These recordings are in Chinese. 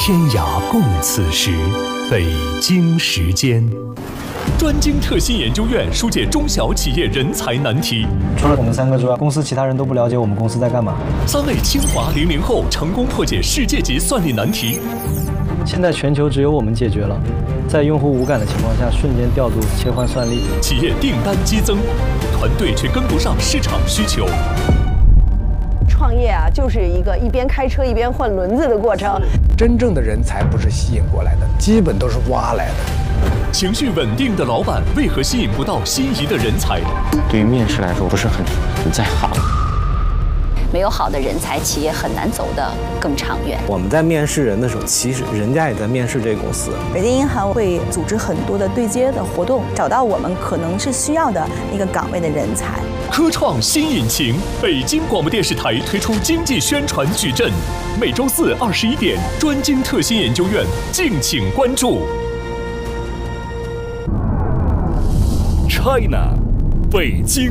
天涯共此时，北京时间。专精特新研究院疏解中小企业人才难题。 除了我们3个之外，公司其他人都不了解我们公司在干嘛。 3位清华00后成功破解世界级算力难题。 现在全球只有我们解决了，在用户无感的情况下，瞬间调度切换算力。 企业订单激增，团队却跟不上市场需求。 创业啊，就是一个一边开车一边换轮子的过程。 真正的人才不是吸引过来的，基本都是挖来的。 情绪稳定的老板为何吸引不到心仪的人才？ 对于面试来说，不是很在行。 没有好的人才，企业很难走得更长远。 我们在面试人的时候，其实人家也在面试这个公司。 北京银行会组织很多的对接的活动，找到我们可能是需要的一个岗位的人才。 科创新引擎，北京广播电视台推出经济宣传矩阵，每周四21点，专精特新研究院，敬请关注。China， 北京。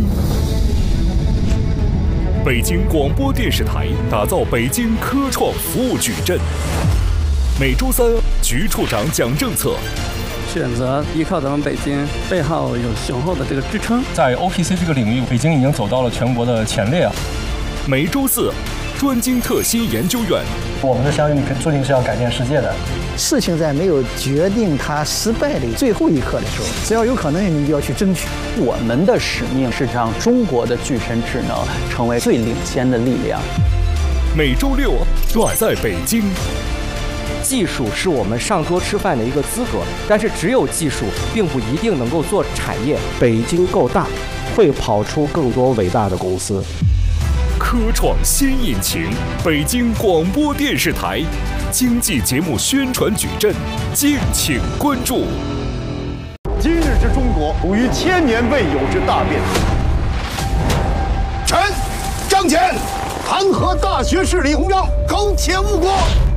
北京广播电视台打造北京科创服务矩阵，每周3，局处长讲政策。 选择依靠咱们北京，背后有雄厚的这个支撑。 在 OPC 这个领域，北京已经走到了全国的前列啊。 每周4，专精特新研究院。 我们的相遇注定是要改变世界的。 事情在没有决定它失败的最后一刻的时候，只要有可能，你就要去争取。 我们的使命是让中国的具身智能成为最领先的力量。 每周6，短在北京。 技术是我们上桌吃饭的一个资格，但是只有技术并不一定能够做产业。 北京够大，会跑出更多伟大的公司。 科创新引擎，北京广播电视台经济节目宣传矩阵，敬请关注。 今日之中国，属于千年未有之大变。臣张潜弹劾大学士李鸿章，苟且误国。